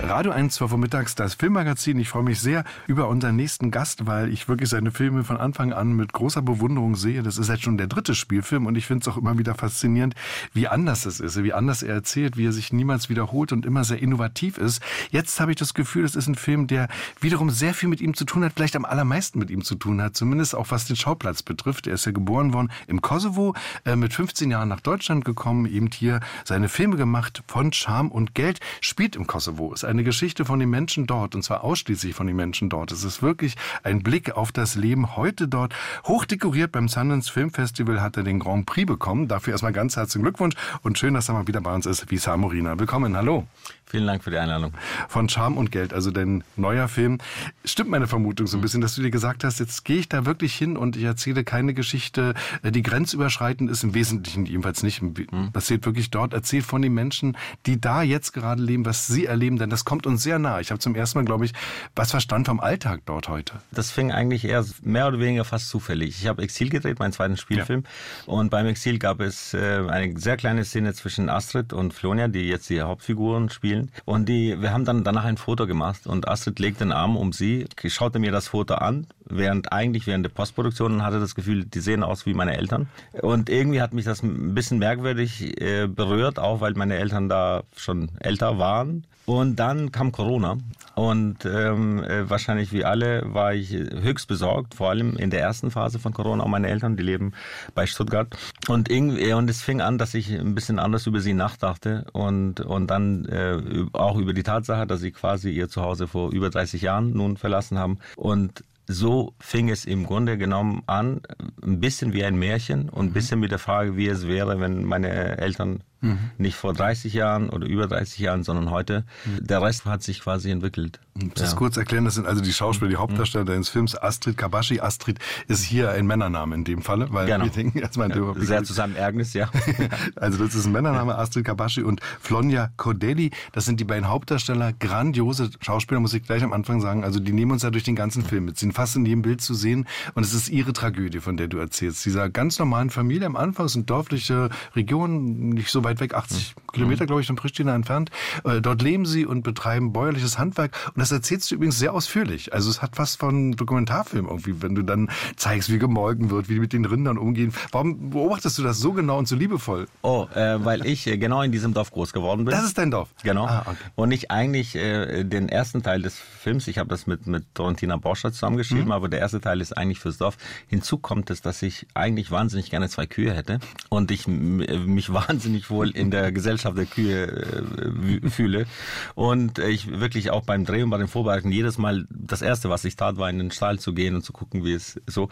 Radio 1, 12 Uhr mittags, das Filmmagazin. Ich freue mich sehr über unseren nächsten Gast, weil ich wirklich seine Filme von Anfang an mit großer Bewunderung sehe. Das ist jetzt schon der 3. Spielfilm und ich finde es auch immer wieder faszinierend, wie anders es ist, wie anders er erzählt, wie er sich niemals wiederholt und immer sehr innovativ ist. Jetzt habe ich das Gefühl, es ist ein Film, der wiederum sehr viel mit ihm zu tun hat, vielleicht am allermeisten mit ihm zu tun hat, zumindest auch was den Schauplatz betrifft. Er ist ja geboren worden im Kosovo, mit 15 Jahren nach Deutschland gekommen, eben hier seine Filme gemacht, von Scham und Geld, spielt im Kosovo. Ist eine Geschichte von den Menschen dort, und zwar ausschließlich von den Menschen dort. Es ist wirklich ein Blick auf das Leben heute dort. Hochdekoriert beim Sundance Film Festival hat er den Grand Prix bekommen. Dafür erstmal ganz herzlichen Glückwunsch und schön, dass er mal wieder bei uns ist, Wissam Morina. Willkommen, hallo. Vielen Dank für die Einladung. Von Scham und Geld, also dein neuer Film. Stimmt meine Vermutung so ein bisschen, dass du dir gesagt hast, jetzt gehe ich da wirklich hin und ich erzähle keine Geschichte, die grenzüberschreitend ist, im Wesentlichen jedenfalls nicht. Passiert wirklich dort, erzählt von den Menschen, die da jetzt gerade leben, was sie erleben, denn das kommt uns sehr nah. Ich habe zum ersten Mal, glaube ich, was verstanden vom Alltag dort heute. Das fing eigentlich eher mehr oder weniger fast zufällig. Ich habe Exil gedreht, meinen zweiten Spielfilm. Ja. Und beim Exil gab es eine sehr kleine Szene zwischen Astrid und Flonja, die jetzt die Hauptfiguren spielen. Und wir haben dann danach ein Foto gemacht und Astrid legt den Arm um sie, schaute mir das Foto an, während der Postproduktion, und hatte das Gefühl, die sehen aus wie meine Eltern. Und irgendwie hat mich das ein bisschen merkwürdig berührt, auch weil meine Eltern da schon älter waren. Und dann kam Corona und wahrscheinlich wie alle war ich höchst besorgt, vor allem in der ersten Phase von Corona. Auch meine Eltern, die leben bei Stuttgart. Und es fing an, dass ich ein bisschen anders über sie nachdachte und dann auch über die Tatsache, dass sie quasi ihr Zuhause vor über 30 Jahren nun verlassen haben. Und so fing es im Grunde genommen an, ein bisschen wie ein Märchen und ein bisschen mit der Frage, wie es wäre, wenn meine Eltern nicht vor 30 Jahren oder über 30 Jahren, sondern heute. Der Rest hat sich quasi entwickelt. Das kurz erklären, das sind also die Schauspieler, die Hauptdarsteller deines Films, Astrid Kabashi. Astrid ist hier ein Männername in dem Falle, weil wir denken erstmal sehr zu seinem Ärgernis, ja. Also das ist ein Männername, Astrid Kabashi und Flonja Kodeli. Das sind die beiden Hauptdarsteller, grandiose Schauspieler, muss ich gleich am Anfang sagen. Also die nehmen uns ja durch den ganzen Film mit, sind fast in jedem Bild zu sehen und es ist ihre Tragödie, von der du erzählst. Dieser ganz normalen Familie am Anfang, sind dörfliche Regionen, nicht so weit weg, 80 Kilometer, glaube ich, von Pristina entfernt. Dort leben sie und betreiben bäuerliches Handwerk. Und das erzählst du übrigens sehr ausführlich. Also es hat was von Dokumentarfilm irgendwie, wenn du dann zeigst, wie gemolken wird, wie die mit den Rindern umgehen. Warum beobachtest du das so genau und so liebevoll? Weil ich genau in diesem Dorf groß geworden bin. Das ist dein Dorf? Genau. Okay. Und ich eigentlich den ersten Teil des Films, ich habe das mit Florentina Borscher zusammengeschrieben, aber der erste Teil ist eigentlich fürs Dorf. Hinzu kommt es, dass ich eigentlich wahnsinnig gerne 2 Kühe hätte und ich mich wahnsinnig wohl in der Gesellschaft der Kühe fühle. Und ich wirklich auch beim Dreh und bei den Vorbereitungen jedes Mal, das Erste, was ich tat, war in den Stall zu gehen und zu gucken, wie es so.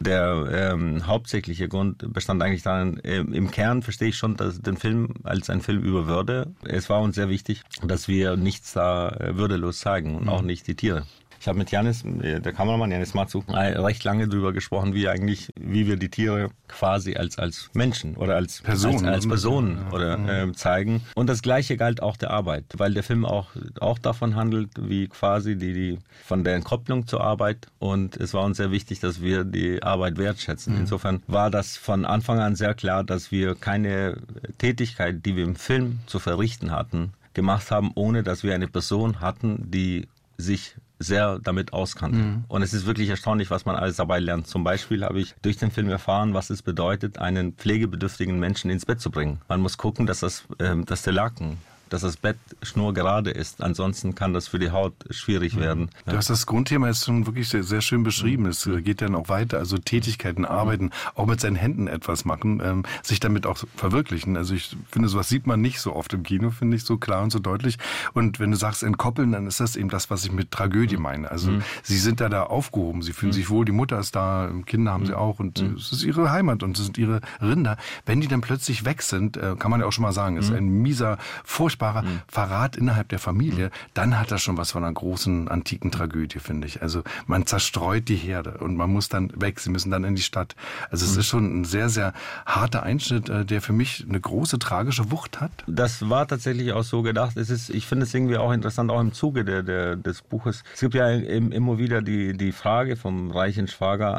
Der hauptsächliche Grund bestand eigentlich darin, im Kern verstehe ich schon, dass den Film als ein Film über Würde. Es war uns sehr wichtig, dass wir nichts da würdelos zeigen und auch nicht die Tiere. Ich habe mit Janis, der Kameramann Janis Matzuk, recht lange drüber gesprochen, wie wir die Tiere quasi als Menschen oder als Personen zeigen. Und das Gleiche galt auch der Arbeit, weil der Film auch davon handelt, wie quasi die von der Entkopplung zur Arbeit. Und es war uns sehr wichtig, dass wir die Arbeit wertschätzen. Insofern war das von Anfang an sehr klar, dass wir keine Tätigkeit, die wir im Film zu verrichten hatten, gemacht haben, ohne dass wir eine Person hatten, die sich sehr damit auskannte. Und es ist wirklich erstaunlich, was man alles dabei lernt. Zum Beispiel habe ich durch den Film erfahren, was es bedeutet, einen pflegebedürftigen Menschen ins Bett zu bringen. Man muss gucken, dass der Laken, dass das Bett schnurgerade ist. Ansonsten kann das für die Haut schwierig werden. Du hast das Grundthema jetzt schon wirklich sehr, sehr schön beschrieben. Es geht dann auch weiter. Also Tätigkeiten, Arbeiten, auch mit seinen Händen etwas machen, sich damit auch verwirklichen. Also ich finde, sowas sieht man nicht so oft im Kino, finde ich, so klar und so deutlich. Und wenn du sagst entkoppeln, dann ist das eben das, was ich mit Tragödie meine. Also sie sind da aufgehoben, sie fühlen sich wohl, die Mutter ist da, Kinder haben sie auch und es ist ihre Heimat und es sind ihre Rinder. Wenn die dann plötzlich weg sind, kann man ja auch schon mal sagen, ist ein mieser, furchtbarer Verrat innerhalb der Familie, dann hat das schon was von einer großen antiken Tragödie, finde ich. Also man zerstreut die Herde und man muss dann weg, sie müssen dann in die Stadt. Also es ist schon ein sehr, sehr harter Einschnitt, der für mich eine große tragische Wucht hat. Das war tatsächlich auch so gedacht. Ich finde es irgendwie auch interessant, auch im Zuge des Buches. Es gibt ja immer wieder die Frage vom reichen Schwager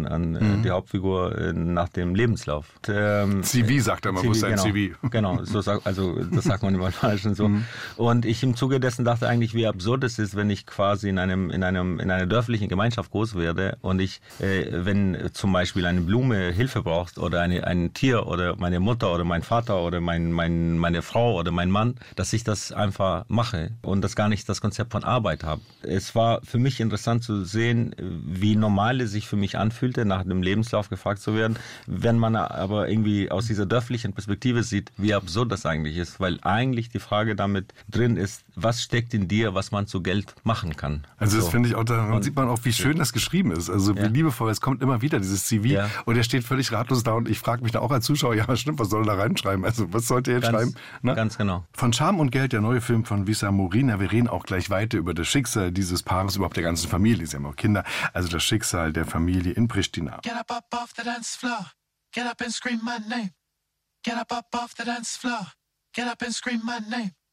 an die Hauptfigur nach dem Lebenslauf. CV sagt er mal, wo ist ein CV? Genau, das sagt man immer. falsch und so. Und ich im Zuge dessen dachte eigentlich, wie absurd es ist, wenn ich quasi in einer dörflichen Gemeinschaft groß werde und wenn zum Beispiel eine Blume Hilfe braucht oder ein Tier oder meine Mutter oder mein Vater oder meine Frau oder mein Mann, dass ich das einfach mache und das gar nicht das Konzept von Arbeit habe. Es war für mich interessant zu sehen, wie normal es sich für mich anfühlte, nach dem Lebenslauf gefragt zu werden, wenn man aber irgendwie aus dieser dörflichen Perspektive sieht, wie absurd das eigentlich ist, weil eigentlich die Frage damit drin ist, was steckt in dir, was man zu Geld machen kann. Also das finde ich auch, daran sieht man auch, wie schön das geschrieben ist, also wie liebevoll, es kommt immer wieder, dieses CV und er steht völlig ratlos da und ich frage mich da auch als Zuschauer, ja stimmt, was soll er da reinschreiben, also was sollte er jetzt schreiben? Ne? Ganz genau. Von Charme und Geld, der neue Film von Visar Morina, wir reden auch gleich weiter über das Schicksal dieses Paares, überhaupt der ganzen Familie, sie haben auch Kinder, also das Schicksal der Familie in Pristina. Get up off the dance floor, get up and scream my name. Get up off the dance floor, get up and scream my name.